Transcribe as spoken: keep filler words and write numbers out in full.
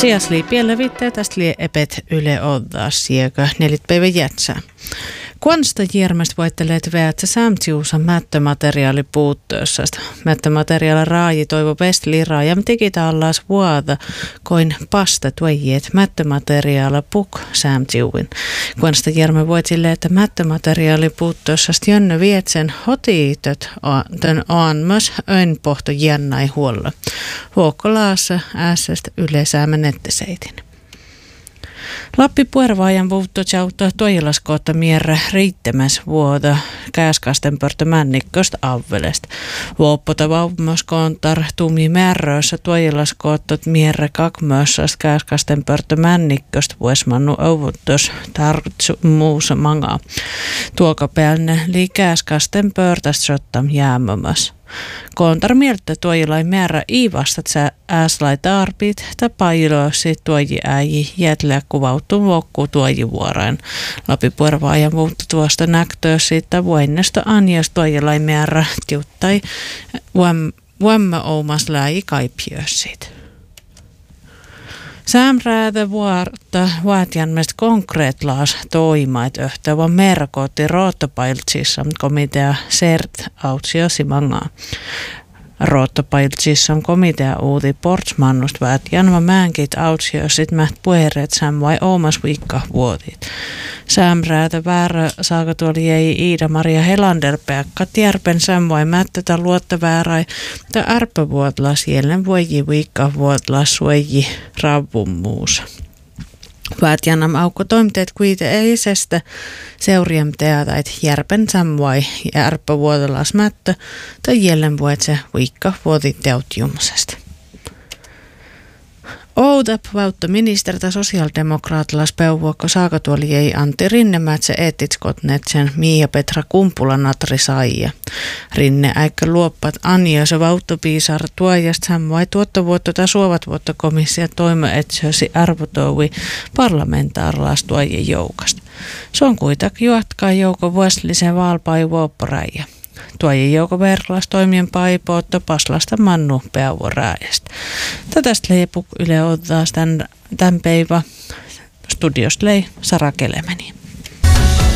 Siasli piellä vittää tästä lie epet yle oddaa sieka neljät päivä jätsää. Kuonsta järmästä voitteleet väärtsä samtiusa mättömateriaali puutteessa. Mättömateriaali raaji toivo pestli raajam digitaalas vuoda koin pasta tuojiet mättömateriaali puk samtiuvin. Kuonsta järmä voitille, että mättömateriaali puutteessa jönne vietsen hotiitöt tön on myös öinpohto jännai huolla. Huokkolaassa äässästä yleisäämä netteseitin. Lappi puervaajan vuuttojautta toilaskoota mierre riittämäs vuoda kääskasten pörtä männikköstä avvelesta. Vuoppota vaumoskontar tumi märrössä toilaskoottot mierre kakmössast kääskasten pörtä männikköstä vuosmannu ovuttos tartsu muusa manga. Tuoka päälne lii kääskasten pörtästä sottam jäämämäs. Kontar mieltä tuojilai määrä iivastat sä ääslai tarpit ta pailosi tuoji äiji jätlää kuvauttu vokku tuoji vuoreen. Lapipuervaajan vuutta tuosta näktöä siitä vuennesta anjas tuojilai määrä tiuttai vuemme oumas läi kaipjössit. Sämräätä vuorta vaatianmest konkreetlaas toimait öhtävä merkootti roottapailtsissa komitea cert autsiosi mangaa. Roottapailtsissa on komitea uuti portsmannust vaatianva mänkit autsiosit mäht puhereet säm vai oomas viikka vuotit. Sämräätä väärä saaka tuoli ei Iida-Maria Helander-Pekka tierpen säm vai mättötä luotta väärai ta ärppävuotlas jälleen voiji viikka vuotlas suoji ravun muusa. Vaatianam aukko toimiteet kuite eisestä seuriem teatait järpen samvai ja ärppävuotolas mättö tai jälleen vuotse viikka vuotit teutjumasesta. Oudap vautta ministerta sosiaalidemokraattilas peuvuokko saakatuoli ei Antti Rinnemätsä eettitskotnetsen Miia Petra Kumpula natri saija. Rinne äikkä luoppat anjoisa vauttopiisar tuojast samvai tuottovuottota suovat vuottokomissio toime etsösi arvotoui parlamentaarlaas tuojien joukasta. Se on kuitak juotkaa joukko vuosillisen vaalpai vuopporäijä. Tuojien joukko verklas toimien paipootto paslasta mannu peavuoräjästä. Tätästä leipuk yle ottaa tämän päivä studiosta lei Sara Kelemeni.